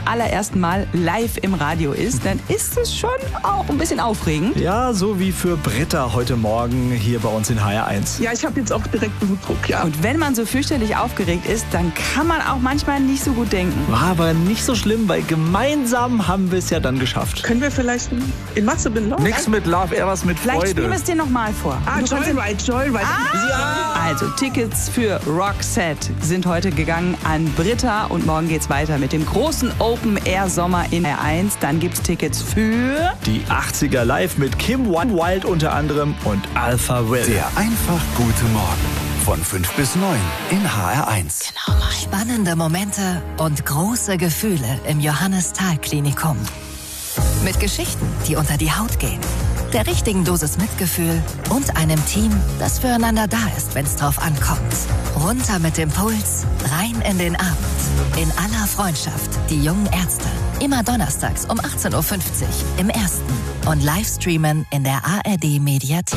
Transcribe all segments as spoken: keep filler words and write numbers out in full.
allerersten Mal live im Radio ist, dann ist es schon auch ein bisschen aufregend. Ja, so wie für Britta heute Morgen hier bei uns in H R eins. Ja, ich habe jetzt auch direkt Blutdruck, ja. Und wenn man so fürchterlich aufgeregt ist, dann kann man auch manchmal nicht so gut denken. War aber nicht so schlimm, weil gemeinsam haben wir es ja dann geschafft. Können wir vielleicht in Matze bin Love? Nix mit Love, eher was mit Freude. Vielleicht spielen wir es dir nochmal vor. Ah, Joyride, Joyride. Ah! Ja. Also Tickets für Roxette sind heute gegangen an Britta und morgen geht's weiter mit dem großen Open-Air-Sommer in R eins. Dann gibt's Tickets für die achtziger live mit Kim Wild unter anderem und Alpha Will. Der einfach gute Morgen von fünf bis neun in H R eins. Genau mein. Spannende Momente und große Gefühle im Johannes-Thal-Klinikum. Mit Geschichten, die unter die Haut gehen. Der richtigen Dosis Mitgefühl und einem Team, das füreinander da ist, wenn es drauf ankommt. Runter mit dem Puls, rein in den Abend. In aller Freundschaft, die jungen Ärzte. Immer donnerstags um achtzehn Uhr fünfzig im Ersten. Und Livestreamen in der A R D-Mediathek.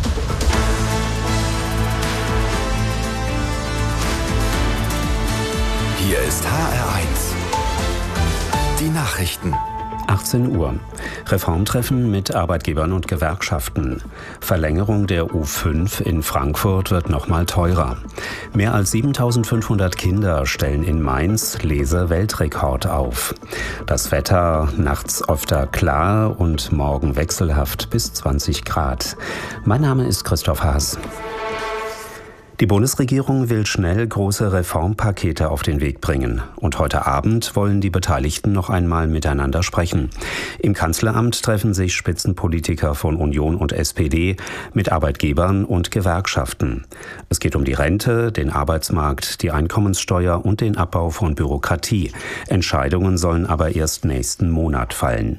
Hier ist H R eins. Die Nachrichten. achtzehn Uhr. Reformtreffen mit Arbeitgebern und Gewerkschaften. Verlängerung der U fünf in Frankfurt wird nochmal teurer. Mehr als siebentausendfünfhundert Kinder stellen in Mainz Lese-Weltrekord auf. Das Wetter nachts öfter klar und morgen wechselhaft bis zwanzig Grad. Mein Name ist Christoph Haas. Die Bundesregierung will schnell große Reformpakete auf den Weg bringen. Und heute Abend wollen die Beteiligten noch einmal miteinander sprechen. Im Kanzleramt treffen sich Spitzenpolitiker von Union und S P D mit Arbeitgebern und Gewerkschaften. Es geht um die Rente, den Arbeitsmarkt, die Einkommenssteuer und den Abbau von Bürokratie. Entscheidungen sollen aber erst nächsten Monat fallen.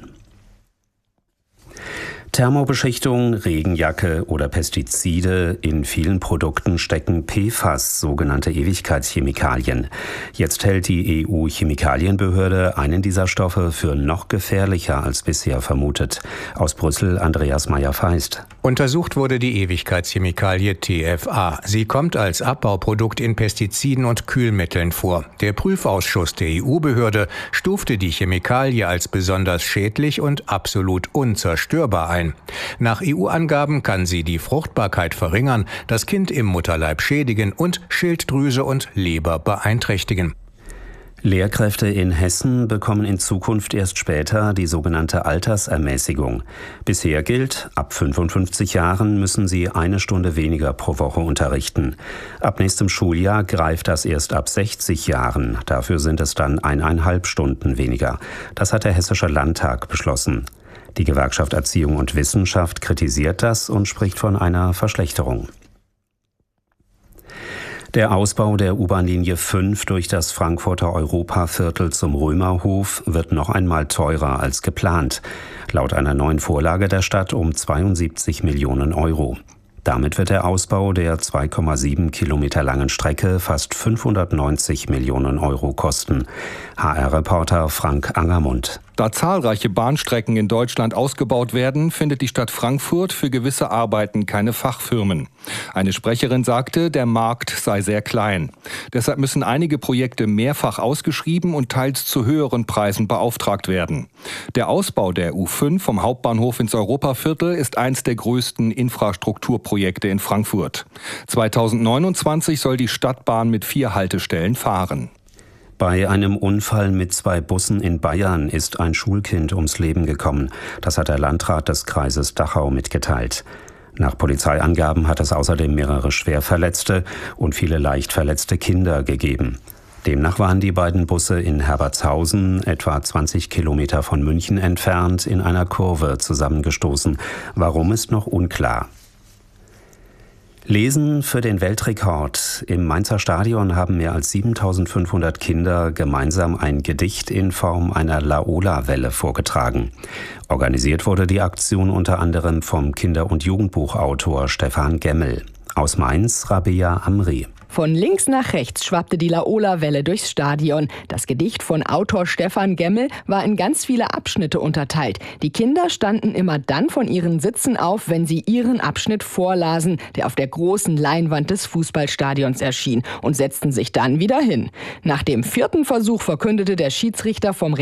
Thermobeschichtung, Regenjacke oder Pestizide. In vielen Produkten stecken P F A S, sogenannte Ewigkeitschemikalien. Jetzt hält die E U-Chemikalienbehörde einen dieser Stoffe für noch gefährlicher als bisher vermutet. Aus Brüssel Andreas Meyer-Feist. Untersucht wurde die Ewigkeitschemikalie T F A. Sie kommt als Abbauprodukt in Pestiziden und Kühlmitteln vor. Der Prüfausschuss der E U-Behörde stufte die Chemikalie als besonders schädlich und absolut unzerstörbar ein. Nach E U-Angaben kann sie die Fruchtbarkeit verringern, das Kind im Mutterleib schädigen und Schilddrüse und Leber beeinträchtigen. Lehrkräfte in Hessen bekommen in Zukunft erst später die sogenannte Altersermäßigung. Bisher gilt, ab fünfundfünfzig Jahren müssen sie eine Stunde weniger pro Woche unterrichten. Ab nächstem Schuljahr greift das erst ab sechzig Jahren. Dafür sind es dann eineinhalb Stunden weniger. Das hat der Hessische Landtag beschlossen. Die Gewerkschaft Erziehung und Wissenschaft kritisiert das und spricht von einer Verschlechterung. Der Ausbau der U-Bahn-Linie fünf durch das Frankfurter Europaviertel zum Römerhof wird noch einmal teurer als geplant. Laut einer neuen Vorlage der Stadt um zweiundsiebzig Millionen Euro. Damit wird der Ausbau der zwei Komma sieben Kilometer langen Strecke fast fünfhundertneunzig Millionen Euro kosten. H R-Reporter Frank Angermund. Da zahlreiche Bahnstrecken in Deutschland ausgebaut werden, findet die Stadt Frankfurt für gewisse Arbeiten keine Fachfirmen. Eine Sprecherin sagte, der Markt sei sehr klein. Deshalb müssen einige Projekte mehrfach ausgeschrieben und teils zu höheren Preisen beauftragt werden. Der Ausbau der U fünf vom Hauptbahnhof ins Europaviertel ist eins der größten Infrastrukturprojekte in Frankfurt. zweitausendneunundzwanzig soll die Stadtbahn mit vier Haltestellen fahren. Bei einem Unfall mit zwei Bussen in Bayern ist ein Schulkind ums Leben gekommen. Das hat der Landrat des Kreises Dachau mitgeteilt. Nach Polizeiangaben hat es außerdem mehrere Schwerverletzte und viele leicht verletzte Kinder gegeben. Demnach waren die beiden Busse in Herbertshausen, etwa zwanzig Kilometer von München entfernt, in einer Kurve zusammengestoßen. Warum ist noch unklar. Lesen für den Weltrekord. Im Mainzer Stadion haben mehr als siebentausendfünfhundert Kinder gemeinsam ein Gedicht in Form einer Laola-Welle vorgetragen. Organisiert wurde die Aktion unter anderem vom Kinder- und Jugendbuchautor Stefan Gemmel. Aus Mainz Rabea Amri. Von links nach rechts schwappte die Laola-Welle durchs Stadion. Das Gedicht von Autor Stefan Gemmel war in ganz viele Abschnitte unterteilt. Die Kinder standen immer dann von ihren Sitzen auf, wenn sie ihren Abschnitt vorlasen, der auf der großen Leinwand des Fußballstadions erschien, und setzten sich dann wieder hin. Nach dem vierten Versuch verkündete der Schiedsrichter vom